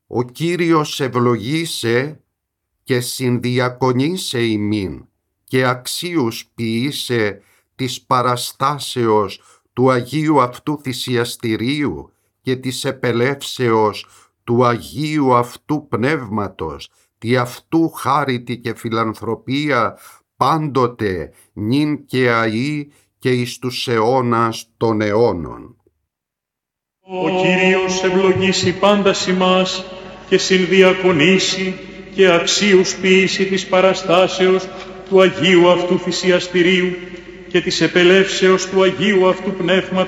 Ο Κύριος ευλογήσε και συνδιακονήσε ημίν και αξίους ποιήσε της παραστάσεως του Αγίου αυτού θυσιαστηρίου και της επελεύσεως του Αγίου αυτού Πνεύματος, τη αυτού χάριτη και φιλανθρωπία πάντοτε νυν και αΐ και εις τους αιώνας των αιώνων. Ο Κύριος ευλογήσει πάντα ημάς και συνδιακονήσει και αξίους ποιήσει της παραστάσεως του Αγίου αυτού θυσιαστηρίου και της επελεύσεως του Αγίου αυτού Πνεύματος